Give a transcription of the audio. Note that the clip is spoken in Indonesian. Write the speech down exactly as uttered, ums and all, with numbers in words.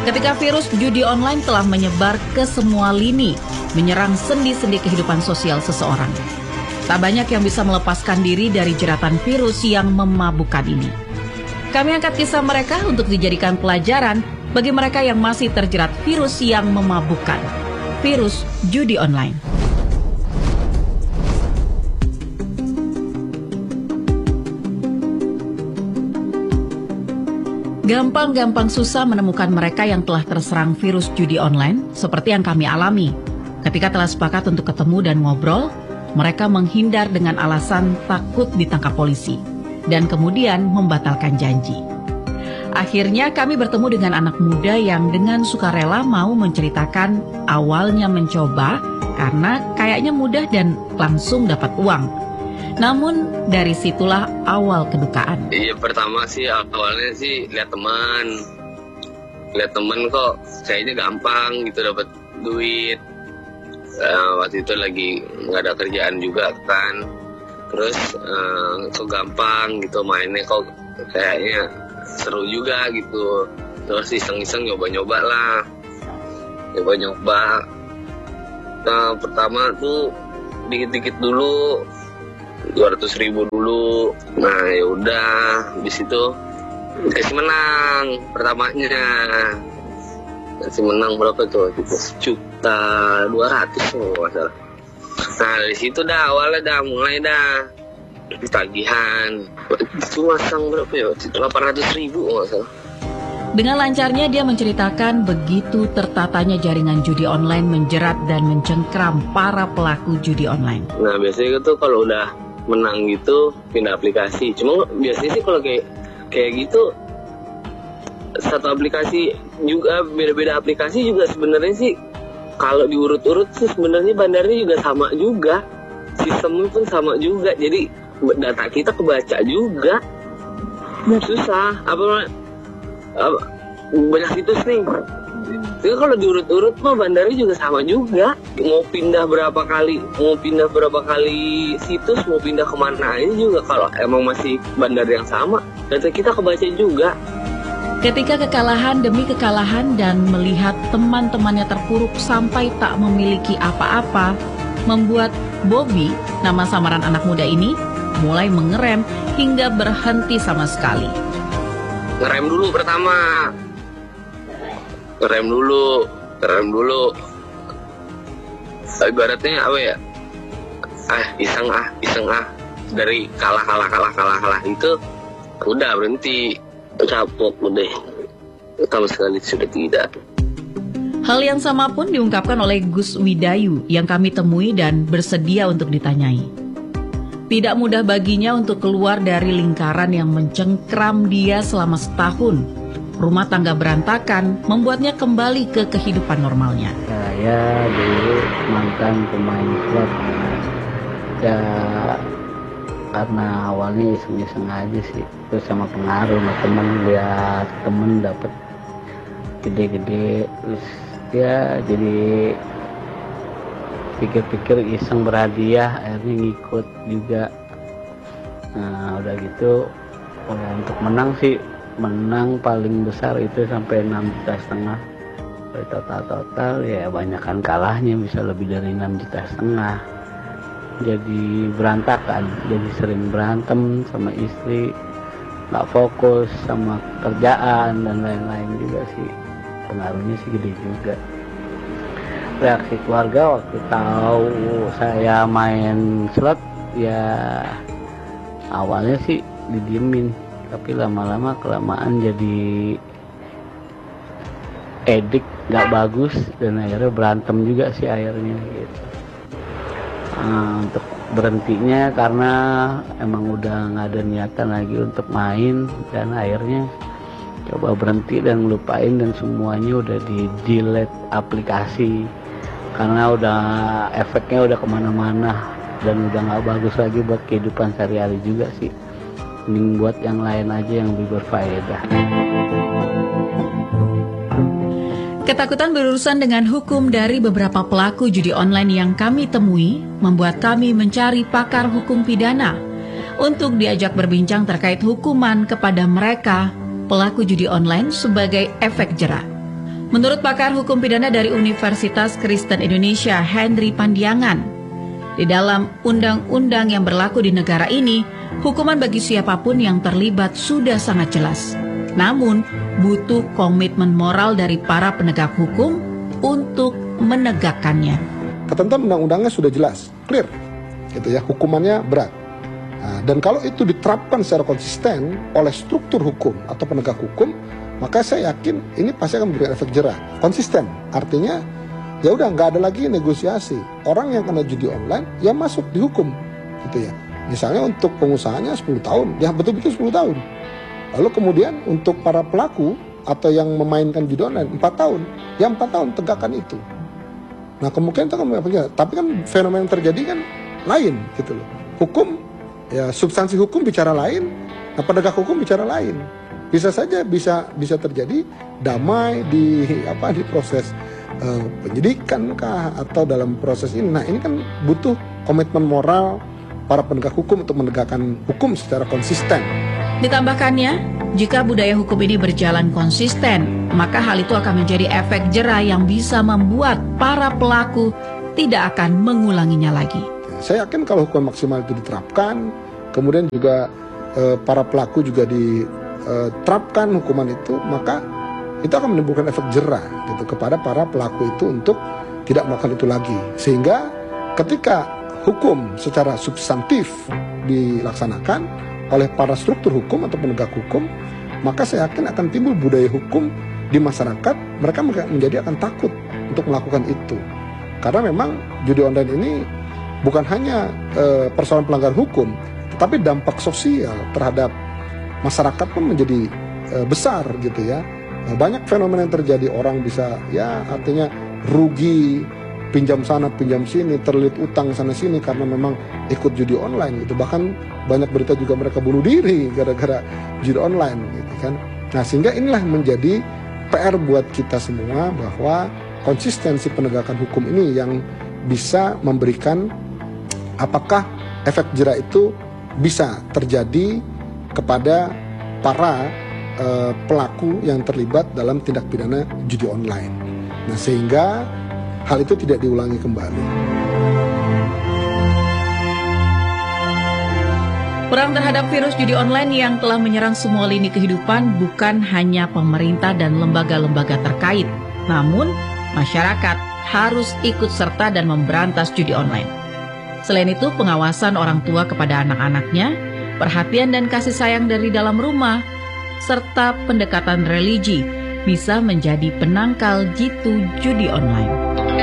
Ketika virus judi online telah menyebar ke semua lini, menyerang sendi-sendi kehidupan sosial seseorang, tak banyak yang bisa melepaskan diri dari jeratan virus yang memabukkan ini. Kami angkat kisah mereka untuk dijadikan pelajaran bagi mereka yang masih terjerat virus yang memabukkan, virus judi online. Gampang-gampang susah menemukan mereka yang telah terserang virus judi online seperti yang kami alami. Ketika telah sepakat untuk ketemu dan ngobrol, mereka menghindar dengan alasan takut ditangkap polisi dan kemudian membatalkan janji. Akhirnya kami bertemu dengan anak muda yang dengan sukarela mau menceritakan awalnya mencoba karena kayaknya mudah dan langsung dapat uang. Namun dari situlah awal kedukaan. Iya, pertama sih awalnya sih lihat teman, lihat teman kok kayaknya gampang gitu dapat duit. Nah, waktu itu lagi nggak ada kerjaan juga kan, terus uh, kok gampang gitu mainnya, kok kayaknya seru juga gitu. Terus iseng-iseng nyoba-nyoba lah, nyoba-nyoba. Nah, pertama tuh dikit-dikit dulu, dua ratus ribu dulu. Nah ya udah, habis itu kasih menang pertamanya. Kasih menang berapa tuh? Juta dua ratus oh masalah. Nah dari situ dah awalnya dah mulai dah tagihan. Itu masang berapa ya? delapan ratus ribu oh masalah. Dengan lancarnya dia menceritakan begitu tertatanya jaringan judi online menjerat dan mencengkram para pelaku judi online. Nah biasanya itu kalau udah menang gitu pindah aplikasi. Cuma biasanya sih kalau kayak kayak gitu satu aplikasi juga beda-beda aplikasi juga sebenarnya sih kalau diurut-urut sih sebenarnya bandarnya juga sama juga, sistemnya pun sama juga, jadi data kita kebaca juga. Susah apa, apa banyak situs nih. Jadi kalau diurut-urut mah bandarnya juga sama juga. Mau pindah berapa kali, mau pindah berapa kali situs, mau pindah kemana aja juga kalau emang masih bandar yang sama, data kita kebaca juga. Ketika kekalahan demi kekalahan dan melihat teman-temannya terpuruk sampai tak memiliki apa-apa, membuat Bobby, nama samaran anak muda ini, mulai mengerem hingga berhenti sama sekali. Ngerem dulu pertama. Ngerem dulu, ngerem dulu. Ibaratnya apa ya? Ah, iseng ah, iseng ah. Dari kalah, kalah, kalah, kalah, kalah itu udah berhenti. Capek udah. Sama sekali sudah tidak. Hal yang sama pun diungkapkan oleh Gus Widayu yang kami temui dan bersedia untuk ditanyai. Tidak mudah baginya untuk keluar dari lingkaran yang mencengkram dia selama setahun. Rumah tangga berantakan membuatnya kembali ke kehidupan normalnya. Saya dulu mantan pemain klub. Ya karena awalnya iseng-iseng aja sih. Terus sama pengaruh sama temen, lihat temen dapet gede-gede. Terus ya jadi pikir-pikir iseng berhadiah, akhirnya ngikut juga. Nah udah gitu untuk menang sih, menang paling besar itu sampai enam juta setengah. Total-total ya banyakan kalahnya, bisa lebih dari enam juta setengah. Jadi berantakan, jadi sering berantem sama istri, nggak fokus sama kerjaan dan lain-lain juga sih. Pengaruhnya sih gede juga. Reaksi keluarga waktu tahu saya main slot ya awalnya sih didiemin, tapi lama-lama kelamaan jadi edik, nggak bagus, dan akhirnya berantem juga sih akhirnya gitu. Nah, untuk berhentinya karena emang udah nggak ada niatan lagi untuk main, dan akhirnya coba berhenti dan ngelupain, dan semuanya udah di delete aplikasi karena udah efeknya udah kemana-mana dan udah nggak bagus lagi buat kehidupan sehari-hari juga sih. Mending buat yang lain aja yang lebih berfaedah. Ketakutan berurusan dengan hukum dari beberapa pelaku judi online yang kami temui membuat kami mencari pakar hukum pidana untuk diajak berbincang terkait hukuman kepada mereka pelaku judi online sebagai efek jerat. Menurut pakar hukum pidana dari Universitas Kristen Indonesia, Henry Pandiangan, di dalam undang-undang yang berlaku di negara ini, hukuman bagi siapapun yang terlibat sudah sangat jelas. Namun, butuh komitmen moral dari para penegak hukum untuk menegakkannya. Ketentuan undang-undangnya sudah jelas, clear, gitu ya, hukumannya berat. Nah, dan kalau itu diterapkan secara konsisten oleh struktur hukum atau penegak hukum, maka saya yakin ini pasti akan memberikan efek jerah. Konsisten, artinya ya udah nggak ada lagi negosiasi. Orang yang kena judi online ya masuk dihukum, gitu ya. Misalnya untuk pengusahanya sepuluh tahun, ya betul-betul sepuluh tahun. Lalu kemudian untuk para pelaku atau yang memainkan judi online empat tahun, ya empat tahun tegakkan itu. Nah kemungkinan itu kan apa? Tapi kan fenomena yang terjadi kan lain, gitu loh. Hukum, ya substansi hukum bicara lain, nah penegak hukum bicara lain. Bisa saja bisa bisa terjadi damai di apa di proses uh, penyidikan kah atau dalam proses ini. Nah ini kan butuh komitmen moral para penegak hukum untuk menegakkan hukum secara konsisten. Ditambahkannya, jika budaya hukum ini berjalan konsisten, maka hal itu akan menjadi efek jerah yang bisa membuat para pelaku tidak akan mengulanginya lagi. Saya yakin kalau hukuman maksimal itu diterapkan, kemudian juga eh, para pelaku juga diterapkan hukuman itu, maka itu akan menimbulkan efek jerah gitu kepada para pelaku itu untuk tidak melakukan itu lagi. Sehingga ketika hukum secara substantif dilaksanakan oleh para struktur hukum atau penegak hukum, maka saya yakin akan timbul budaya hukum di masyarakat. Mereka menjadi akan takut untuk melakukan itu, karena memang judi online ini bukan hanya e, persoalan pelanggaran hukum, tetapi dampak sosial terhadap masyarakat pun menjadi e, besar gitu ya. Nah, banyak fenomena yang terjadi, orang bisa ya artinya rugi, pinjam sana pinjam sini, terlilit utang sana sini karena memang ikut judi online gitu. Bahkan banyak berita juga mereka bunuh diri gara-gara judi online gitu kan. Nah sehingga inilah menjadi P R buat kita semua, bahwa konsistensi penegakan hukum ini yang bisa memberikan apakah efek jerah itu bisa terjadi kepada para uh, pelaku yang terlibat dalam tindak pidana judi online. Nah sehingga hal itu tidak diulangi kembali. Perang terhadap virus judi online yang telah menyerang semua lini kehidupan bukan hanya pemerintah dan lembaga-lembaga terkait, namun masyarakat harus ikut serta dan memberantas judi online. Selain itu, pengawasan orang tua kepada anak-anaknya, perhatian dan kasih sayang dari dalam rumah, serta pendekatan religi bisa menjadi penangkal jitu judi online.